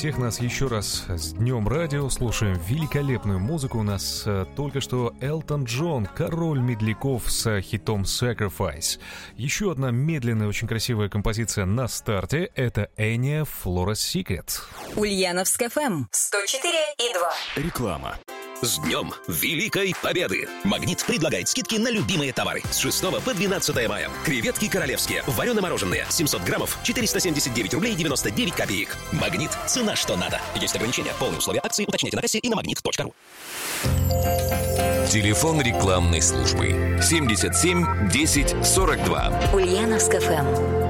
всех нас еще раз с Днем Радио. Слушаем великолепную музыку. У нас только что Элтон Джон, король медляков с хитом Sacrifice. Еще одна медленная, очень красивая композиция на старте. Это Эния Flora Secret. Ульяновск ФМ 104,2. Реклама. С Днем Великой Победы! «Магнит» предлагает скидки на любимые товары с 6 по 12 мая. Креветки королевские, варено-мороженые, 700 граммов, 479 рублей 99 копеек. «Магнит» — цена что надо. Есть ограничения. Полные условия акции уточняйте на кассе и на magnet.ru. Телефон рекламной службы 77 10 42. Ульяновск ФМ.